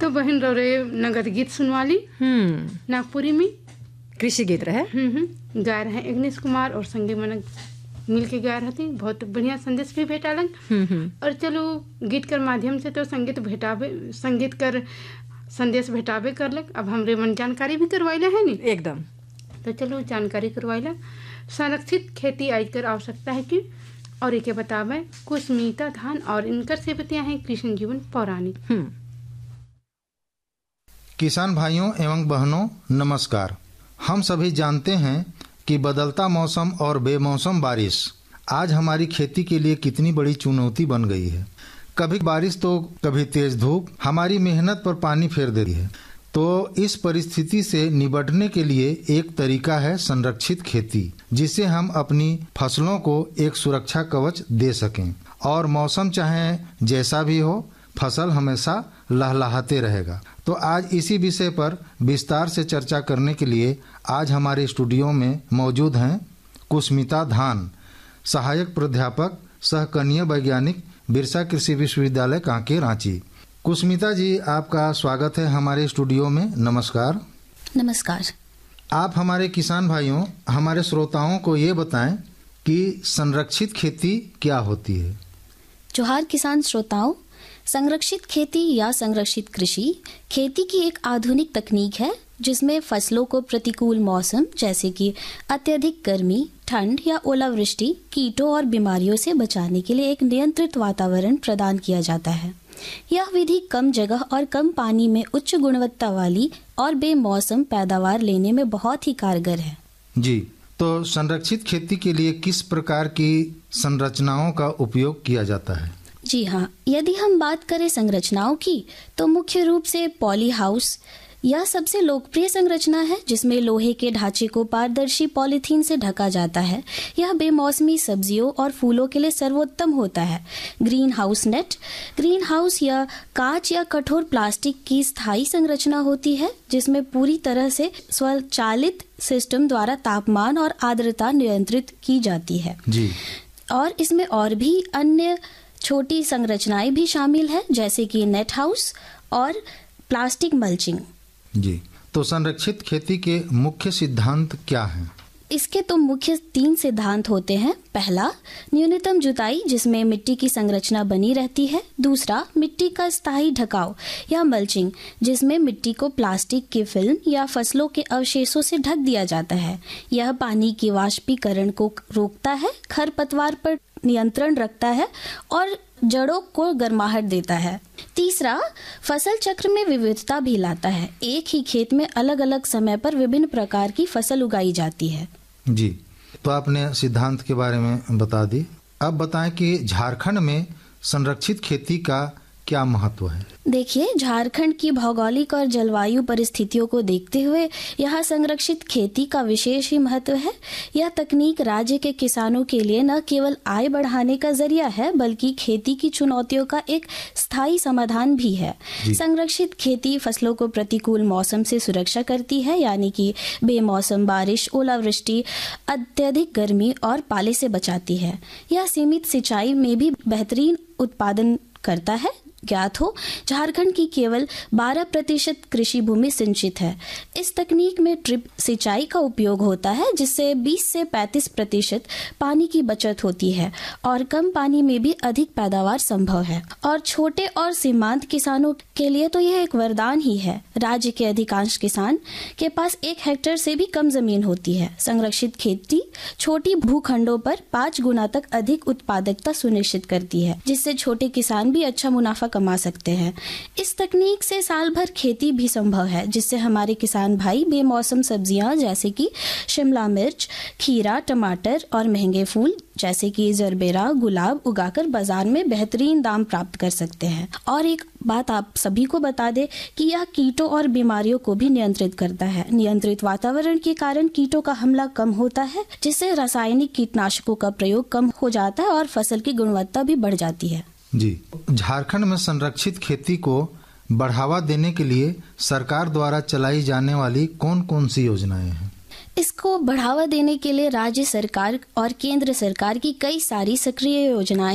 तो बहन रे नगद गीत सुनवा ली नागपुरी में कृषि गीत रहे गाय रहे अग्निश कुमार और संगे मन मिल के गाय रहती। बहुत बढ़िया संदेश भी भेटालन। और चलो गीत कर माध्यम से तो संगीत कर संदेश भेटाबे करलक। अब हमरे मन जानकारी भी करवाइले है नी एकदम। तो चलो जानकारी करवाइला। संरक्षित खेती आजकल आवश्यकता है कि और एक बतावे कुसमिता धान और इनकर से बतिया है कृष्ण जीवन पौराणिक। किसान भाइयों एवं बहनों नमस्कार। हम सभी जानते हैं कि बदलता मौसम और बेमौसम बारिश आज हमारी खेती के लिए कितनी बड़ी चुनौती बन गई है। कभी बारिश तो कभी तेज धूप हमारी मेहनत पर पानी फेर देती है। तो इस परिस्थिति से निपटने के लिए एक तरीका है संरक्षित खेती, जिससे हम अपनी फसलों को एक सुरक्षा कवच दे सकें और मौसम चाहे जैसा भी हो फसल हमेशा लहलहाते रहेगा। तो आज इसी विषय पर विस्तार से चर्चा करने के लिए आज हमारे स्टूडियो में मौजूद हैं कुसमिता धान, सहायक प्राध्यापक सह कनीय वैज्ञानिक बिरसा कृषि विश्वविद्यालय कांके रांची। कुसमिता जी, आपका स्वागत है हमारे स्टूडियो में। नमस्कार। नमस्कार। आप हमारे किसान भाइयों, हमारे श्रोताओं को ये बताएं कि संरक्षित खेती क्या होती है। जोहार किसान श्रोताओं, संरक्षित खेती या संरक्षित कृषि खेती की एक आधुनिक तकनीक है जिसमें फसलों को प्रतिकूल मौसम जैसे कि अत्यधिक गर्मी, ठंड या ओलावृष्टि, कीटों और बीमारियों से बचाने के लिए एक नियंत्रित वातावरण प्रदान किया जाता है। यह विधि कम जगह और कम पानी में उच्च गुणवत्ता वाली और बेमौसम पैदावार लेने में बहुत ही कारगर है। जी, तो संरक्षित खेती के लिए किस प्रकार की संरचनाओं का उपयोग किया जाता है? जी हाँ, यदि हम बात करें संरचनाओं की तो मुख्य रूप से पॉली हाउस यह सबसे लोकप्रिय संरचना है, जिसमें लोहे के ढांचे को पारदर्शी पॉलीथीन से ढका जाता है। यह बेमौसमी सब्जियों और फूलों के लिए सर्वोत्तम होता है। Green house net green house या कांच या कठोर प्लास्टिक की स्थायी संरचना होती है, जिसमें पूरी तरह से स्वचालित सिस्टम द्वारा तापमान और आर्द्रता नियंत्रित की जाती है जी। और इसमें और भी अन्य छोटी संरचनाएं भी शामिल है, जैसे कि नेट हाउस और प्लास्टिक मल्चिंग। जी, तो संरक्षित खेती के मुख्य सिद्धांत क्या हैं? इसके तो मुख्य 3 सिद्धांत होते हैं। पहला, न्यूनतम जुताई जिसमें मिट्टी की संरचना बनी रहती है। दूसरा, मिट्टी का स्थायी ढकाव या मल्चिंग जिसमें मिट्टी को प्लास्टिक की फिल्म या फसलों के अवशेषों से ढक दिया जाता है। यह पानी के वाष्पीकरण को रोकता है, खरपतवार पर नियंत्रण रखता है और जड़ों को गर्माहट देता है। तीसरा, फसल चक्र में विविधता भी लाता है। एक ही खेत में अलग अलग समय पर विभिन्न प्रकार की फसल उगाई जाती है। जी, तो आपने सिद्धांत के बारे में बता दी। अब बताएं कि झारखंड में संरक्षित खेती का क्या महत्व है? देखिए, झारखंड की भौगोलिक और जलवायु परिस्थितियों को देखते हुए यहाँ संरक्षित खेती का विशेष ही महत्व है। यह तकनीक राज्य के किसानों के लिए न केवल आय बढ़ाने का जरिया है, बल्कि खेती की चुनौतियों का एक स्थायी समाधान भी है। संरक्षित खेती फसलों को प्रतिकूल मौसम से सुरक्षा करती है, यानी कि बेमौसम बारिश, ओलावृष्टि, अत्यधिक गर्मी और पाले से बचाती है। यह सीमित सिंचाई में भी बेहतरीन उत्पादन करता है। ज्ञात हो, झारखंड की केवल 12% कृषि भूमि सिंचित है। इस तकनीक में ड्रिप सिंचाई का उपयोग होता है, जिससे 20 से 35% पानी की बचत होती है और कम पानी में भी अधिक पैदावार संभव है। और छोटे और सीमांत किसानों के लिए तो यह एक वरदान ही है। राज्य के अधिकांश किसान के पास 1 हेक्टेयर से भी कम जमीन होती है। संरक्षित खेती छोटी भूखंडों पर 5 गुना तक अधिक उत्पादकता सुनिश्चित करती है, जिससे छोटे किसान भी अच्छा मुनाफा कमा सकते हैं। इस तकनीक से साल भर खेती भी संभव है, जिससे हमारे किसान भाई बेमौसम सब्जियां जैसे कि शिमला मिर्च, खीरा, टमाटर और महंगे फूल जैसे कि जरबेरा, गुलाब उगाकर बाजार में बेहतरीन दाम प्राप्त कर सकते हैं। और एक बात आप सभी को बता दें कि यह कीटों और बीमारियों को भी नियंत्रित करता है। नियंत्रित वातावरण के कारण कीटों का हमला कम होता है, जिससे रासायनिक कीटनाशकों का प्रयोग कम हो जाता है और फसल की गुणवत्ता भी बढ़ जाती है। जी, झारखंड में संरक्षित खेती को बढ़ावा देने के लिए सरकार द्वारा चलाई जाने वाली कौन कौन सी योजनाएं हैं? इसको बढ़ावा देने के लिए राज्य सरकार और केंद्र सरकार की कई सारी सक्रिय योजनाएं